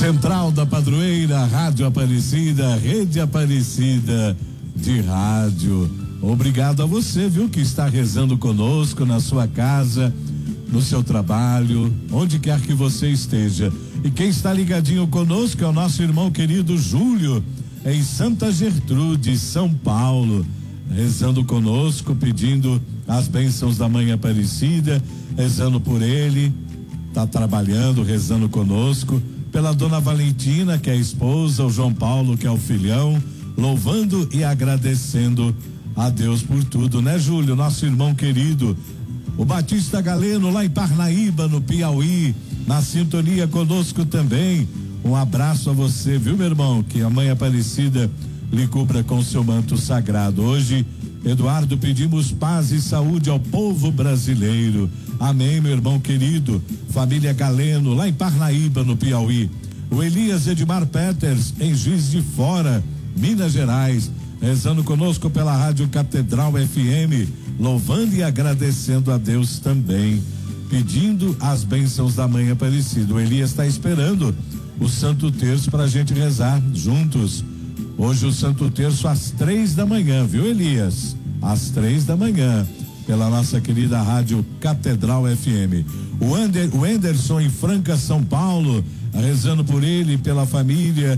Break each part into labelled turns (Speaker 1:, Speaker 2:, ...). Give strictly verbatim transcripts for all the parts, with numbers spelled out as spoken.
Speaker 1: Central da Padroeira, Rádio Aparecida, Rede Aparecida de rádio. Obrigado a você, viu, que está rezando conosco na sua casa, no seu trabalho, onde quer que você esteja. E quem está ligadinho conosco é o nosso irmão querido Júlio, em Santa Gertrude, São Paulo, rezando conosco, pedindo as bênçãos da Mãe Aparecida, rezando por ele, tá trabalhando, rezando conosco, pela dona Valentina, que é a esposa, o João Paulo, que é o filhão, louvando e agradecendo a Deus por tudo, né, Júlio? Nosso irmão querido, o Batista Galeno, lá em Parnaíba, no Piauí, na sintonia conosco também. Um abraço a você, viu, meu irmão? Que a Mãe Aparecida lhe cubra com seu manto sagrado. Hoje, Eduardo, pedimos paz e saúde ao povo brasileiro. Amém, meu irmão querido. Família Galeno, lá em Parnaíba, no Piauí. O Elias Edmar Peters, em Juiz de Fora, Minas Gerais, rezando conosco pela Rádio Catedral F M, louvando e agradecendo a Deus também, pedindo as bênçãos da Mãe Aparecida. O Elias está esperando o Santo Terço para a gente rezar juntos. Hoje o Santo Terço às três da manhã, viu, Elias? Às três da manhã, pela nossa querida Rádio Catedral F M. O, Ander, o Anderson em Franca, São Paulo, rezando por ele e pela família.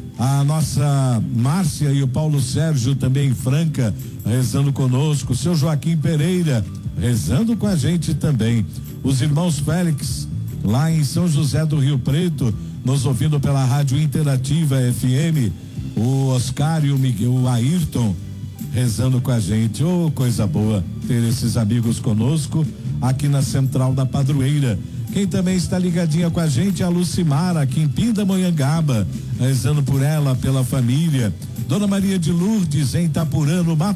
Speaker 1: A nossa Márcia e o Paulo Sérgio também em Franca, rezando conosco. O seu Joaquim Pereira, rezando com a gente também. Os irmãos Félix, lá em São José do Rio Preto, nos ouvindo pela Rádio Interativa F M. O Oscar e o Miguel, o Ayrton, rezando com a gente. Oh, coisa boa ter esses amigos conosco aqui na Central da Padroeira. Quem também está ligadinha com a gente é a Lucimara, aqui em Pindamonhangaba, rezando por ela, pela família. Dona Maria de Lourdes, em Itapurã, no Mato